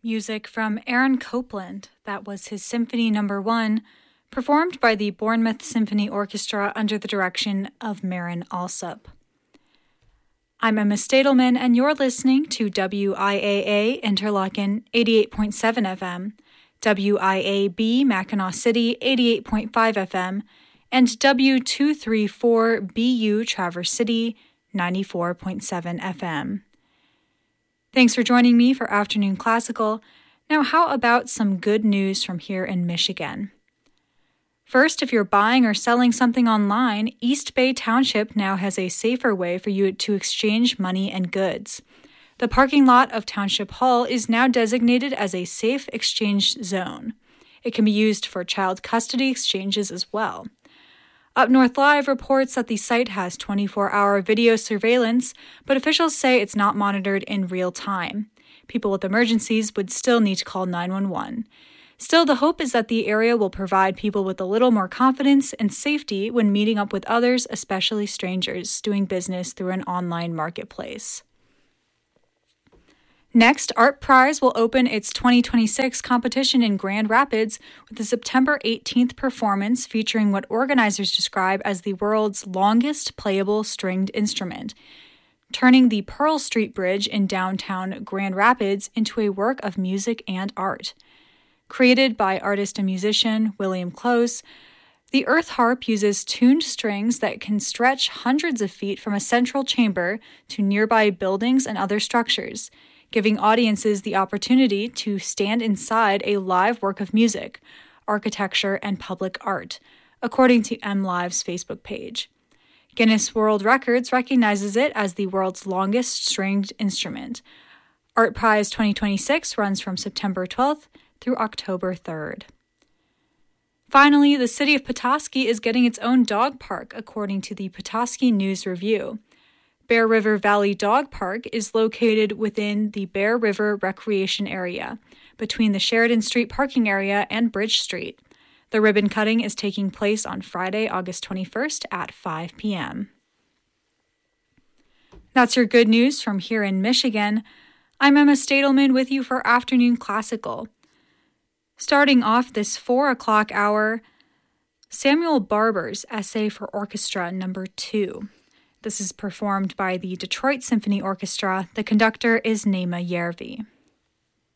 Music from Aaron Copland, that was his Symphony No. 1, performed by the Bournemouth Symphony Orchestra under the direction of Marin Alsop. I'm Emma Stadelman, and you're listening to WIAA Interlaken 88.7 FM, WIAB Mackinac City 88.5 FM, and W234BU Traverse City 94.7 FM. Thanks for joining me for Afternoon Classical. Now, how about some good news from here in Michigan? First, if you're buying or selling something online, East Bay Township now has a safer way for you to exchange money and goods. The parking lot of Township Hall is now designated as a safe exchange zone. It can be used for child custody exchanges as well. Up North Live reports that the site has 24-hour video surveillance, but officials say it's not monitored in real time. People with emergencies would still need to call 911. Still, the hope is that the area will provide people with a little more confidence and safety when meeting up with others, especially strangers, doing business through an online marketplace. Next, Art Prize will open its 2026 competition in Grand Rapids with a September 18th performance featuring what organizers describe as the world's longest playable stringed instrument, turning the Pearl Street Bridge in downtown Grand Rapids into a work of music and art. Created by artist and musician William Close, the earth harp uses tuned strings that can stretch hundreds of feet from a central chamber to nearby buildings and other structures, giving audiences the opportunity to stand inside a live work of music, architecture, and public art, according to MLive's Facebook page. Guinness World Records recognizes it as the world's longest stringed instrument. Art Prize 2026 runs from September 12th through October 3rd. Finally, the city of Petoskey is getting its own dog park, according to the Petoskey News Review. Bear River Valley Dog Park is located within the Bear River Recreation Area, between the Sheridan Street parking area and Bridge Street. The ribbon cutting is taking place on Friday, August 21st at 5 p.m. That's your good news from here in Michigan. I'm Emma Stadelman with you for Afternoon Classical. Starting off this 4 o'clock hour, Samuel Barber's Essay for Orchestra No. 2. This is performed by the Detroit Symphony Orchestra. The conductor is Nema Järvi.